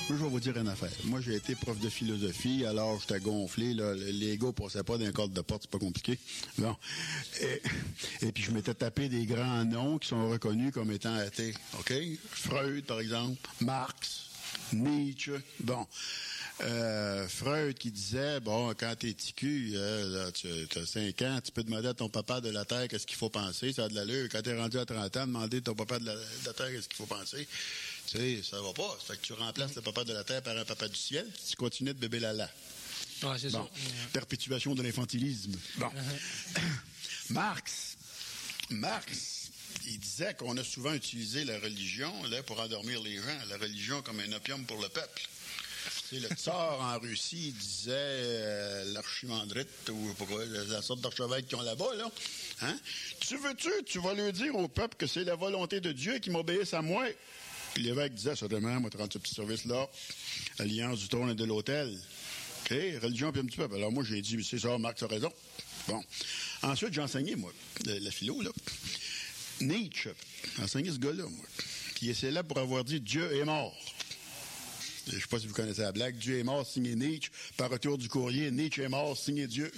Moi, je vais vous dire une affaire. Moi, j'ai été prof de philosophie, alors j'étais gonflé, là. Les gars passaient pas d'un corde de porte, c'est pas compliqué. Bon. Et puis, je m'étais tapé des grands noms qui sont reconnus comme étant athées. OK? Freud, par exemple. Marx. Nietzsche. Bon. Freud qui disait, bon, quand t'es ticu, là, tu as 5 ans, tu peux demander à ton papa de la Terre qu'est-ce qu'il faut penser, ça a de l'allure. Quand t'es rendu à 30 ans, demander à ton papa de la Terre qu'est-ce qu'il faut penser. Tu sais, ça va pas. Ça fait que tu remplaces le papa de la Terre par un papa du ciel, puis tu continues de bébé lala. Ouais, c'est bon. ça. Perpétuation de l'infantilisme. Bon. Marx, il disait qu'on a souvent utilisé la religion là, pour endormir les gens. La religion comme un opium pour le peuple. C'est le tsar en Russie disait l'archimandrite ou pourquoi la sorte d'archevêque qu'ils ont là-bas, là. Hein? Tu vas lui dire au peuple que c'est la volonté de Dieu qui m'obéisse à moi. Puis l'évêque disait, certainement, moi, te rendre ce petit service-là, alliance du trône et de l'autel. OK? Religion puis un petit peuple. Alors moi, j'ai dit, c'est ça, Marx a raison. Bon. Ensuite, j'ai enseigné, moi, la philo, là. Nietzsche. J'ai enseigné ce gars-là, moi. Qui est célèbre pour avoir dit, Dieu est mort. Je ne sais pas si vous connaissez la blague. Dieu est mort, signé Nietzsche. Par retour du courrier, Nietzsche est mort, signé Dieu.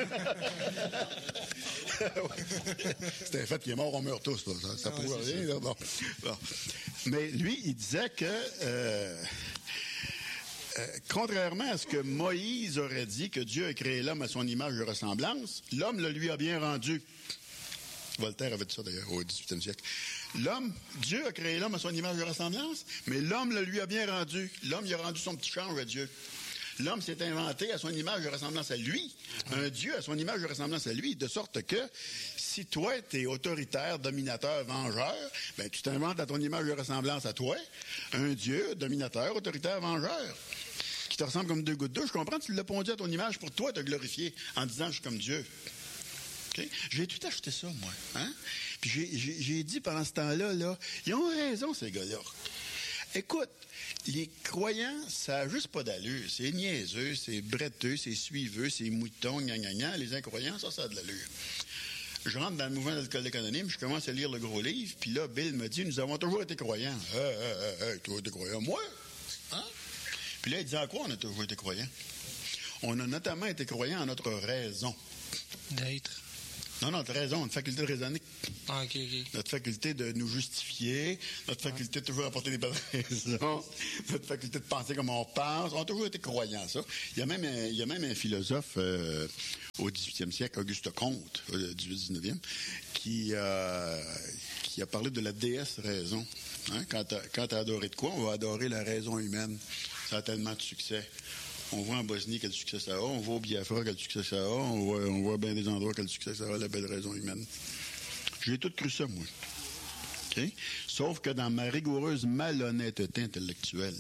C'est un fait qu'il est mort, on meurt tous. Là. Ça prouve rien. Là. Bon. Mais lui, il disait que, contrairement à ce que Moïse aurait dit, que Dieu a créé l'homme à son image et ressemblance, l'homme le lui a bien rendu. Voltaire avait dit ça, d'ailleurs, au 18e siècle. Dieu a créé l'homme à son image et ressemblance, mais l'homme le lui a bien rendu. L'homme, il a rendu son petit change à Dieu. L'homme s'est inventé à son image et ressemblance à lui. Un Dieu à son image et ressemblance à lui, de sorte que si toi, t'es autoritaire, dominateur, vengeur, ben tu t'inventes à ton image et ressemblance à toi un Dieu, dominateur, autoritaire, vengeur, qui te ressemble comme deux gouttes d'eau. Je comprends, tu l'as pondu à ton image pour toi te glorifier en disant « je suis comme Dieu ». Okay? J'ai tout acheté ça, moi. Hein? Puis j'ai dit pendant ce temps-là, là, ils ont raison, ces gars-là. Écoute, les croyants, ça n'a juste pas d'allure. C'est niaiseux, c'est bretteux, c'est suiveux, c'est mouton, gna. Les incroyants, ça a de l'allure. Je rentre dans le mouvement d'Alcooliques Anonymes, je commence à lire le gros livre, puis là, Bill me dit, nous avons toujours été croyants. Toi, été croyant? Moi? Hein? Puis là, il dit, à quoi on a toujours été croyants? On a notamment été croyants en notre raison. D'être. Non, notre raison, notre faculté de raisonner. Ah, OK. Notre faculté de nous justifier, notre faculté de toujours apporter des bonnes raisons, notre faculté de penser comme on pense. On a toujours été croyants, ça. Il y a même un philosophe au 18e siècle, Auguste Comte, au 18-19e, qui a parlé de la déesse raison. Hein? Quand t'as adoré de quoi, on va adorer la raison humaine. Ça a tellement de succès. On voit en Bosnie quel succès ça a, on voit au Biafra quel succès ça a, on voit bien des endroits quel succès ça a, la belle raison humaine. J'ai tout cru ça, moi. Okay? Sauf que dans ma rigoureuse malhonnêteté intellectuelle,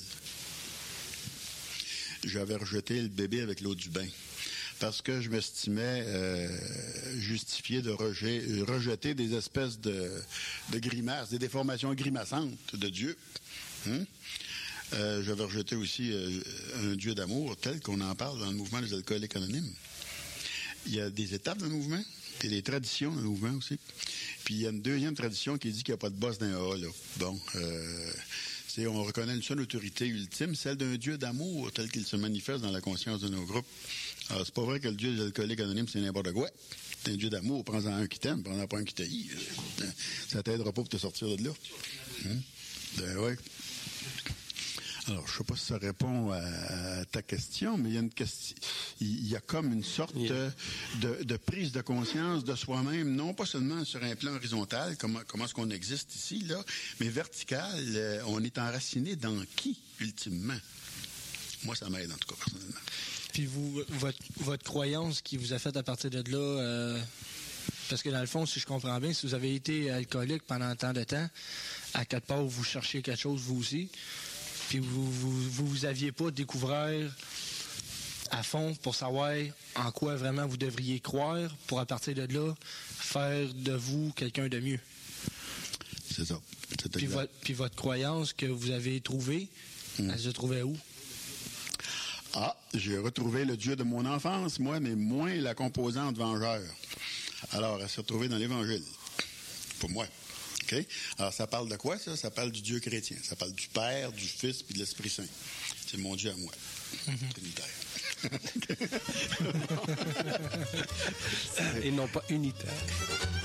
j'avais rejeté le bébé avec l'eau du bain. Parce que je m'estimais justifié de rejeter des espèces de grimaces, des déformations grimaçantes de Dieu. J'avais rejeté aussi un Dieu d'amour tel qu'on en parle dans le mouvement des Alcooliques Anonymes. Il y a des étapes dans le mouvement, puis des traditions dans le mouvement aussi. Puis il y a une deuxième tradition qui dit qu'il n'y a pas de boss d'un A, là. Bon, on reconnaît une seule autorité ultime, celle d'un Dieu d'amour tel qu'il se manifeste dans la conscience de nos groupes. Alors, c'est pas vrai que le Dieu des Alcooliques Anonymes, c'est n'importe quoi. C'est un Dieu d'amour. Prends-en un qui t'aime, prends-en pas un qui t'haït. Ça t'aidera pas pour te sortir de là. Ben ouais. Alors, je ne sais pas si ça répond à ta question, mais il y a comme une sorte de prise de conscience de soi-même, non pas seulement sur un plan horizontal, comment est-ce qu'on existe ici, là, mais vertical. On est enraciné dans qui, ultimement? Moi, ça m'aide, en tout cas, personnellement. Puis votre croyance qui vous a fait à partir de là... Parce que dans le fond, si je comprends bien, si vous avez été alcoolique pendant tant de temps, à quelque part, vous cherchiez quelque chose, vous aussi, puis vous aviez pas découvert à fond pour savoir en quoi vraiment vous devriez croire pour, à partir de là, faire de vous quelqu'un de mieux. C'est ça. Puis votre croyance que vous avez trouvée, elle se trouvait où? Ah, j'ai retrouvé le Dieu de mon enfance, moi, mais moins la composante vengeur. Alors, elle s'est retrouvée dans l'Évangile. Pour moi. OK? Alors, ça parle de quoi, ça? Ça parle du Dieu chrétien. Ça parle du Père, du Fils puis de l'Esprit Saint. C'est mon Dieu à moi. Trinitaire. Et non pas unitaire.